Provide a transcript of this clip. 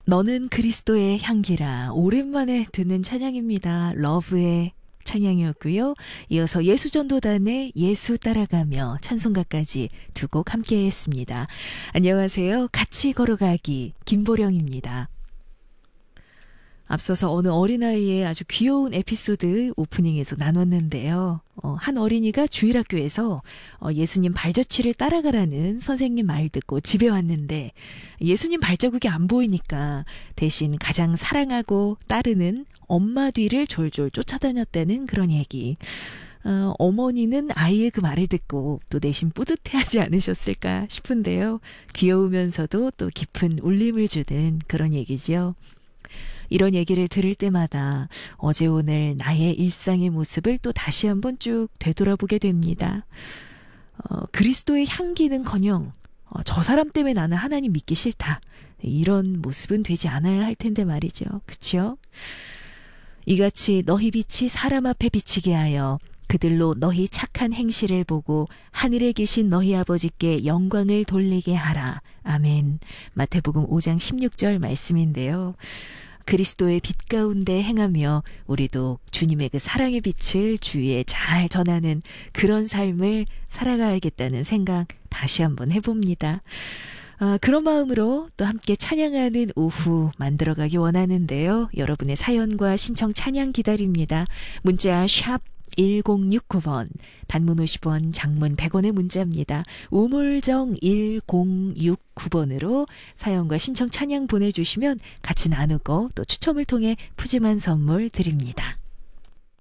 너는 그리스도의 향기라. 오랜만에 듣는 찬양입니다. 러브의 찬양이었고요. 이어서 예수전도단의 예수 따라가며 찬송가까지 두 곡 함께 했습니다. 안녕하세요. 같이 걸어가기 김보령입니다. 앞서서 어느 어린아이의 아주 귀여운 에피소드 오프닝에서 나눴는데요. 한 어린이가 주일학교에서 예수님 발자취를 따라가라는 선생님 말 듣고 집에 왔는데 예수님 발자국이 안 보이니까 대신 가장 사랑하고 따르는 엄마 뒤를 졸졸 쫓아다녔다는 그런 얘기. 어머니는 아이의 그 말을 듣고 또 내심 뿌듯해하지 않으셨을까 싶은데요. 귀여우면서도 또 깊은 울림을 주는 그런 얘기죠. 이런 얘기를 들을 때마다 어제 오늘 나의 일상의 모습을 또 다시 한번 쭉 되돌아보게 됩니다. 그리스도의 향기는커녕 저 사람 때문에 나는 하나님 믿기 싫다. 이런 모습은 되지 않아야 할 텐데 말이죠. 그치요? 이같이 너희 빛이 사람 앞에 비치게 하여 그들로 너희 착한 행실을 보고 하늘에 계신 너희 아버지께 영광을 돌리게 하라. 아멘. 마태복음 5장 16절 말씀인데요. 그리스도의 빛 가운데 행하며 우리도 주님의 그 사랑의 빛을 주위에 잘 전하는 그런 삶을 살아가야겠다는 생각 다시 한번 해봅니다. 그런 마음으로 또 함께 찬양하는 오후 만들어가기 원하는데요. 여러분의 사연과 신청 찬양 기다립니다. 문자 샵 1069번, 단문 50원, 장문 100원의 문자입니다. 우물정 1069번으로 사연과 신청 찬양 보내주시면 같이 나누고 또 추첨을 통해 푸짐한 선물 드립니다.